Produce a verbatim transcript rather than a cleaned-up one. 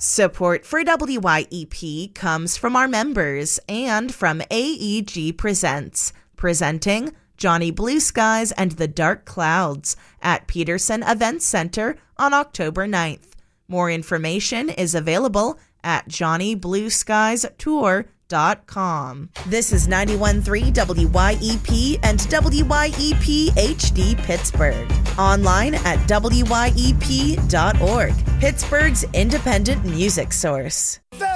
Support for W Y E P comes from our members and from A E G Presents, presenting Johnny Blue Skies and the Dark Clouds at Peterson Events Center on October ninth. More information is available at johnny blue skies tour dot com. This is ninety-one point three W Y E P and W Y E P H D Pittsburgh. Online at W Y E P dot org, Pittsburgh's independent music source. The